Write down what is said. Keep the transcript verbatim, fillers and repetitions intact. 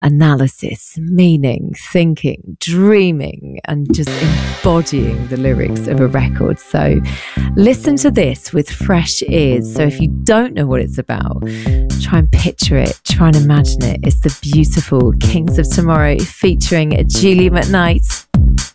analysis, meaning, thinking, dreaming, and just embodying the lyrics of a record. So listen to this with fresh ears. So if you don't know what it's about, try and picture it, try and imagine it. It's the beautiful Kings of Tomorrow featuring Julie McKnight.